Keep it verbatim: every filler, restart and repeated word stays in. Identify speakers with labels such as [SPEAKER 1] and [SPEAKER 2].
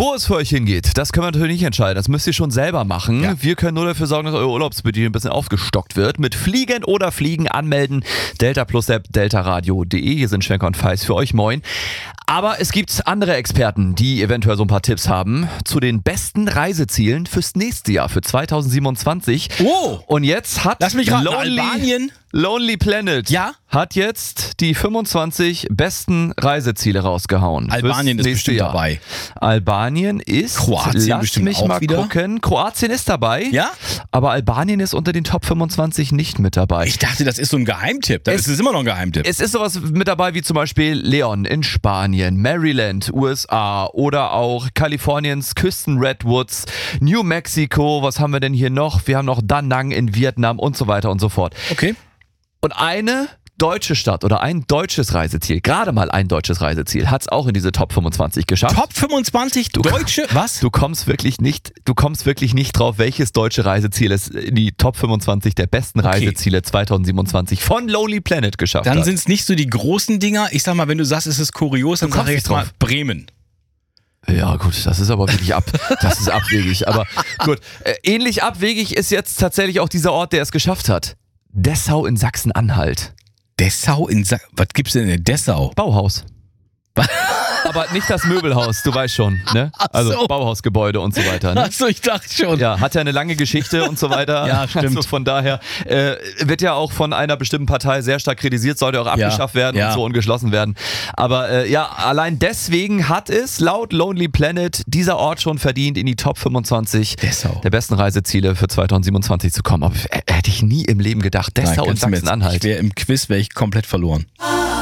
[SPEAKER 1] Wo es für euch hingeht, das können wir natürlich nicht entscheiden. Das müsst ihr schon selber machen. Ja. Wir können nur dafür sorgen, dass euer Urlaubsbudget ein bisschen aufgestockt wird. Mit Fliegen oder Fliegen anmelden. Delta Plus App, deltaradio punkt de. Hier sind Schwenker und Feis für euch. Moin. Aber es gibt andere Experten, die eventuell so ein paar Tipps haben zu den besten Reisezielen fürs nächste Jahr, für zweitausendsiebenundzwanzig.
[SPEAKER 2] Oh!
[SPEAKER 1] Und jetzt hat
[SPEAKER 2] Lass mich raten,
[SPEAKER 1] Lonely,
[SPEAKER 2] Albanien?
[SPEAKER 1] Lonely Planet
[SPEAKER 2] Ja?
[SPEAKER 1] hat jetzt die fünfundzwanzig besten Reiseziele rausgehauen.
[SPEAKER 2] Albanien ist bestimmt
[SPEAKER 1] Jahr.
[SPEAKER 2] dabei.
[SPEAKER 1] Albanien ist,
[SPEAKER 2] Kroatien
[SPEAKER 1] lass
[SPEAKER 2] bestimmt
[SPEAKER 1] mich
[SPEAKER 2] auch
[SPEAKER 1] mal
[SPEAKER 2] wieder.
[SPEAKER 1] gucken, Kroatien ist dabei.
[SPEAKER 2] Ja?
[SPEAKER 1] Aber Albanien ist unter den Top fünfundzwanzig nicht mit dabei.
[SPEAKER 2] Ich dachte, das ist so ein Geheimtipp. Das
[SPEAKER 1] Es-
[SPEAKER 2] ist immer noch ein Geheimtipp.
[SPEAKER 1] Es ist sowas mit dabei wie zum Beispiel Leon in Spanien, Maryland, U S A oder auch Kaliforniens Küsten-Redwoods, New Mexico, was haben wir denn hier noch? Wir haben noch Da Nang in Vietnam und so weiter und so fort.
[SPEAKER 2] Okay.
[SPEAKER 1] Und eine deutsche Stadt oder ein deutsches Reiseziel, gerade mal ein deutsches Reiseziel, hat es auch in diese Top fünfundzwanzig geschafft.
[SPEAKER 2] Top fünfundzwanzig Deutsche? Was?
[SPEAKER 1] Du kommst wirklich nicht, du kommst wirklich nicht drauf, welches deutsche Reiseziel es in die Top fünfundzwanzig der besten
[SPEAKER 2] Okay.
[SPEAKER 1] Reiseziele zweitausendsiebenundzwanzig von Lonely Planet geschafft
[SPEAKER 2] Dann
[SPEAKER 1] hat.
[SPEAKER 2] sind es nicht so die großen Dinger. Ich sag mal, wenn du sagst, es ist kurios, dann
[SPEAKER 1] kommst
[SPEAKER 2] sag ich
[SPEAKER 1] nicht
[SPEAKER 2] jetzt mal
[SPEAKER 1] drauf.
[SPEAKER 2] Bremen.
[SPEAKER 1] Ja gut, das ist aber wirklich ab, das ist abwegig. Aber gut, äh, ähnlich abwegig ist jetzt tatsächlich auch dieser Ort, der es geschafft hat. Dessau in Sachsen-Anhalt.
[SPEAKER 2] Dessau in Sa- Was gibt's denn in Dessau?
[SPEAKER 1] Bauhaus. Aber nicht das Möbelhaus, du weißt schon, ne? Also
[SPEAKER 2] so.
[SPEAKER 1] Bauhausgebäude und so weiter. Ne?
[SPEAKER 2] Achso, ich dachte schon.
[SPEAKER 1] Ja, hat ja eine lange Geschichte und so weiter.
[SPEAKER 2] Ja, stimmt.
[SPEAKER 1] Also von daher äh, wird ja auch von einer bestimmten Partei sehr stark kritisiert, sollte auch abgeschafft werden
[SPEAKER 2] ja.
[SPEAKER 1] und so und geschlossen werden. Aber äh, ja, allein deswegen hat es laut Lonely Planet dieser Ort schon verdient, in die Top fünfundzwanzig
[SPEAKER 2] Dessau.
[SPEAKER 1] der besten Reiseziele für zweitausendsiebenundzwanzig zu kommen. Aber äh, hätte ich nie im Leben gedacht. Dessau
[SPEAKER 2] Nein,
[SPEAKER 1] und
[SPEAKER 2] kannst du mir jetzt-
[SPEAKER 1] Sachsen-Anhalt.
[SPEAKER 2] Ich wäre im Quiz wäre ich komplett verloren.